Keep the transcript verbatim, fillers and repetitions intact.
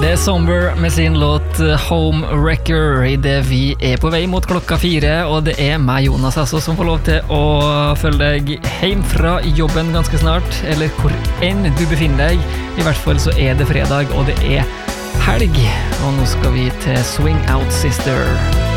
Det er Somber med sin låt Home Wrecker I det vi er på vei mot klokka fire, og det er meg, Jonas, altså, som får lov til å følge deg hjem fra jobben ganske snart, eller hvor enn du befinner deg. I hvert fall så er det fredag, og det er helg, og nå skal vi til Swing Out Sister.